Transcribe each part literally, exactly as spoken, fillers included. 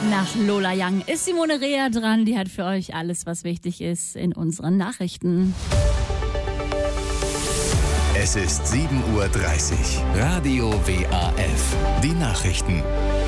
Nach Lola Young ist Simone Rea dran. Die hat für euch alles, was wichtig ist in unseren Nachrichten. Es ist sieben Uhr dreißig. Radio W A F. Die Nachrichten.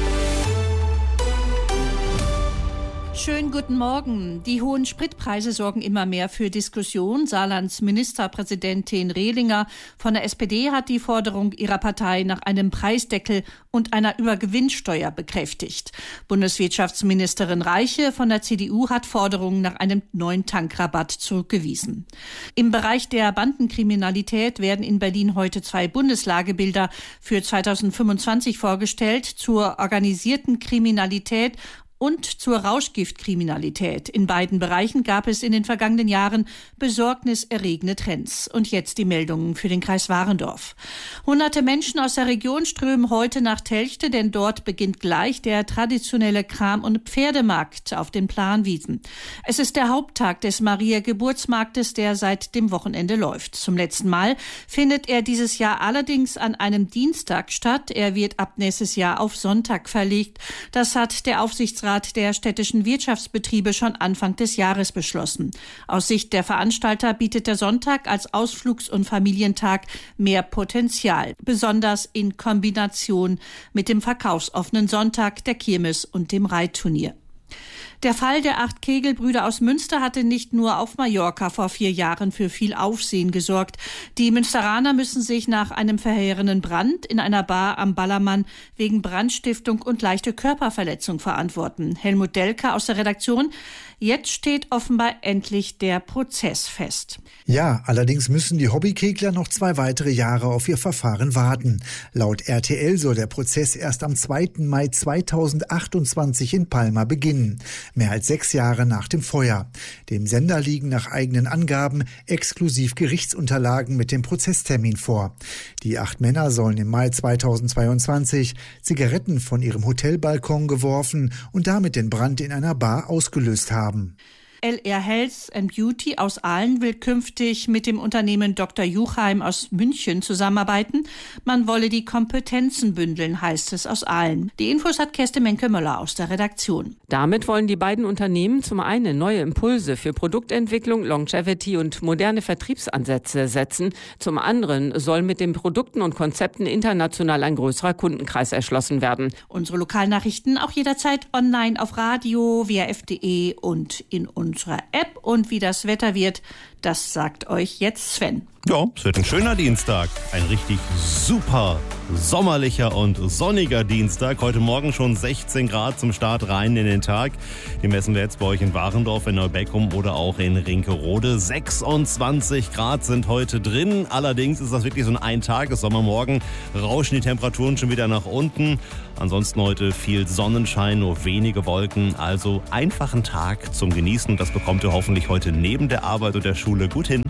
Schönen guten Morgen. Die hohen Spritpreise sorgen immer mehr für Diskussion. Saarlands Ministerpräsidentin Rehlinger von der S P D hat die Forderung ihrer Partei nach einem Preisdeckel und einer Übergewinnsteuer bekräftigt. Bundeswirtschaftsministerin Reiche von der C D U hat Forderungen nach einem neuen Tankrabatt zurückgewiesen. Im Bereich der Bandenkriminalität werden in Berlin heute zwei Bundeslagebilder für zweitausendfünfundzwanzig vorgestellt zur organisierten Kriminalität und zur Rauschgiftkriminalität. In beiden Bereichen gab es in den vergangenen Jahren besorgniserregende Trends. Und jetzt die Meldungen für den Kreis Warendorf. Hunderte Menschen aus der Region strömen heute nach Telchte, denn dort beginnt gleich der traditionelle Kram- und Pferdemarkt auf den Planwiesen. Es ist der Haupttag des Maria-Geburtsmarktes, der seit dem Wochenende läuft. Zum letzten Mal findet er dieses Jahr allerdings an einem Dienstag statt. Er wird ab nächstes Jahr auf Sonntag verlegt. Das hat der Aufsichtsrat der städtischen Wirtschaftsbetriebe schon Anfang des Jahres beschlossen. Aus Sicht der Veranstalter bietet der Sonntag als Ausflugs- und Familientag mehr Potenzial, besonders in Kombination mit dem verkaufsoffenen Sonntag, der Kirmes und dem Reitturnier. Der Fall der acht Kegelbrüder aus Münster hatte nicht nur auf Mallorca vor vier Jahren für viel Aufsehen gesorgt. Die Münsteraner müssen sich nach einem verheerenden Brand in einer Bar am Ballermann wegen Brandstiftung und leichte Körperverletzung verantworten. Helmut Delker aus der Redaktion. Jetzt steht offenbar endlich der Prozess fest. Ja, allerdings müssen die Hobbykegler noch zwei weitere Jahre auf ihr Verfahren warten. Laut R T L soll der Prozess erst am zweiten Mai zweitausendachtundzwanzig in Palma beginnen. Mehr als sechs Jahre nach dem Feuer. Dem Sender liegen nach eigenen Angaben exklusiv Gerichtsunterlagen mit dem Prozesstermin vor. Die acht Männer sollen im Mai zweitausendzweiundzwanzig Zigaretten von ihrem Hotelbalkon geworfen und damit den Brand in einer Bar ausgelöst haben. L R Health and Beauty aus Aalen will künftig mit dem Unternehmen Doktor Juchheim aus München zusammenarbeiten. Man wolle die Kompetenzen bündeln, heißt es aus Aalen. Die Infos hat Kerstin Menke-Möller aus der Redaktion. Damit wollen die beiden Unternehmen zum einen neue Impulse für Produktentwicklung, Longevity und moderne Vertriebsansätze setzen. Zum anderen soll mit den Produkten und Konzepten international ein größerer Kundenkreis erschlossen werden. Unsere Lokalnachrichten auch jederzeit online auf Radio, W A F punkt de und in unserer App. Und wie das Wetter wird, das sagt euch jetzt Sven. Ja, es wird ein schöner Dienstag. Ein richtig super sommerlicher und sonniger Dienstag. Heute Morgen schon sechzehn Grad zum Start rein in den Tag. Die messen wir jetzt bei euch in Warendorf, in Neubeckum oder auch in Rinkerode. sechsundzwanzig Grad sind heute drin. Allerdings ist das wirklich so ein Eintages-Sommermorgen. Rauschen die Temperaturen schon wieder nach unten. Ansonsten heute viel Sonnenschein, nur wenige Wolken. Also einfachen Tag zum Genießen. Das bekommt ihr hoffentlich heute neben der Arbeit und der Schule gut hin.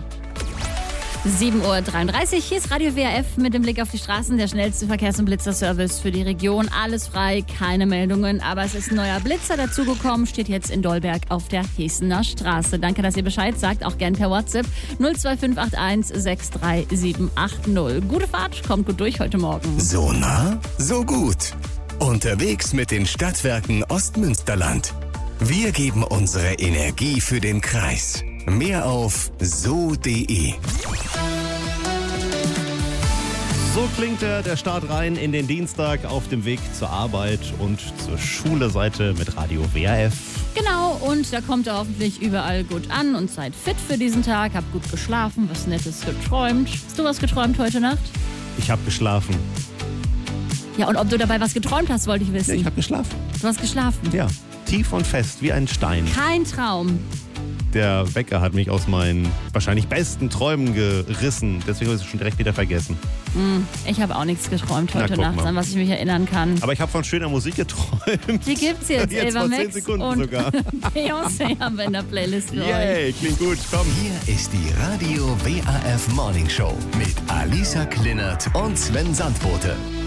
sieben Uhr dreiunddreißig, hier ist Radio W A F mit dem Blick auf die Straßen, der schnellste Verkehrs- und Blitzerservice für die Region. Alles frei, keine Meldungen, aber es ist ein neuer Blitzer dazugekommen, steht jetzt in Dolberg auf der Hesener Straße. Danke, dass ihr Bescheid sagt, auch gern per WhatsApp null zwei fünf acht eins sechs drei sieben acht null. Gute Fahrt, kommt gut durch heute Morgen. So nah, so gut. Unterwegs mit den Stadtwerken Ostmünsterland. Wir geben unsere Energie für den Kreis. Mehr auf so punkt de. So klingt der, der Start rein in den Dienstag auf dem Weg zur Arbeit und zur Schule-Seite mit Radio W A F. Genau, und da kommt ihr hoffentlich überall gut an und seid fit für diesen Tag. Habt gut geschlafen, was Nettes geträumt. Hast du was geträumt heute Nacht? Ich habe geschlafen. Ja, und ob du dabei was geträumt hast, wollte ich wissen. Ja, ich habe geschlafen. Du hast geschlafen? Ja, tief und fest, wie ein Stein. Kein Traum. Der Wecker hat mich aus meinen wahrscheinlich besten Träumen gerissen. Deswegen habe ich es schon direkt wieder vergessen. Ich habe auch nichts geträumt heute Na, Nacht, mal. an was ich mich erinnern kann. Aber ich habe von schöner Musik geträumt. Die gibt's jetzt, Jetzt Elva vor zehn Max Sekunden und sogar. Beyoncé haben wir in der Playlist für euch. Yay, klingt gut, komm. Hier ist die Radio W A F Morning Show mit Alisa Klinnert und Sven Sandbote.